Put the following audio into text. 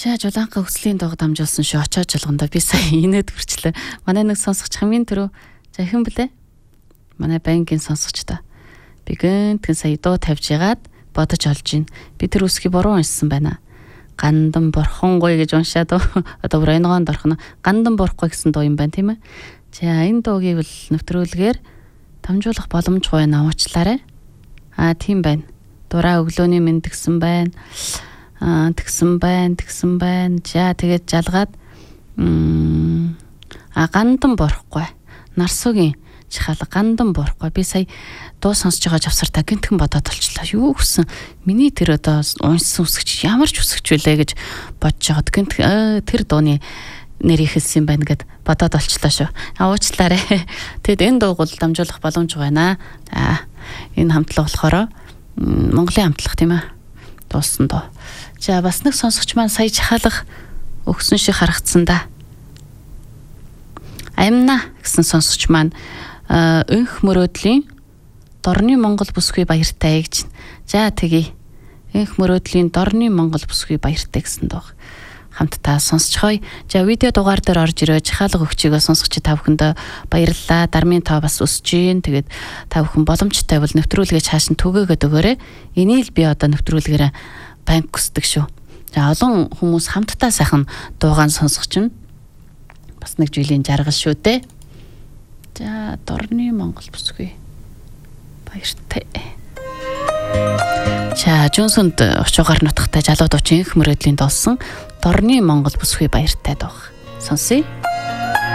За жулаанхаа хөслийн дууг дамжуулсан шүү. Очоо жолгондоо би сая инээд хүрчлээ. Манай нэг сонсогч хамгийн түрүү за хэн блэ? Манай банкын сонсогч та. Би гэнтхэн сая дуу тавьж ягаад бодож олж ийн. Би тэр үсгийг буруу уншсан байна. Гандан борхонгой гэж уншаад одоо районгонд орхно. Гандан борхгүй гэсэн дуу юм байна тийм ээ. За энэ дуугийг бол нэвтрүүлгээр дамжуулах боломжгүй байна. Уучлаарай. Тийм байна. Дураа өглөөний мэнд гэсэн байна. Тэгсэн байна. За тэгээд жалгаад гандан борхгүй. Нарсуугийн чахал гандан борхгүй. Би сая дуу сонсож байгаа завсартаа гинтхэн бодоод олчлаа. Юу гэсэн миний тэр одоо уншсан үсгч ямар ч үсгч үлээ гэж бодож байгаад гинтхэн тэр дууны нэр ихэлсэн байна гэд бодоод олчлаа шүү. Уучлаарай. Тэгэд энэ дууг бол дамжуулах боломжгүй байна. За энэ хамтлаг болохоор Монголын хамтлаг тийм ээ. Дууссан доо. За бас нэг сонсогч маань сая чахалах өгсөн шиг харагдсан да. Амна гэсэн сонсогч маань өнх мөрөөдлийн Дорны Монгол бүсгүй баяртай гэж. За тэгье. Энх мөрөөдлийн Дорны Монгол бүсгүй баяртай гэсэн дуу. Хамтдаа сонсцгоё. За видео дугаар дээр орж ирээ чахалга өгчийгөө сонсогч та бүхэндээ баярлалаа. Дармын тоо бас өсөж гин. Тэгээд та бүхэн боломжтой бол нэвтрүүлгээ цааш нь түгээгээд өгөөрэй. Энийг л би одоо нэвтрүүлгээрээ банк хүсдэг шүү. За олон хүмүүс хамтдаа сайхан дуугаан сонсогч нь бас нэг жилийн жаргал шүү дээ. За Дорны Монгол бүсгүй баяртай. За Жонсонд очоогоор нутагтай залуу дуучин их мөрөөдлийн дуулсан Дорны Монгол бүсгүй баяртай дуу. Сонсъё.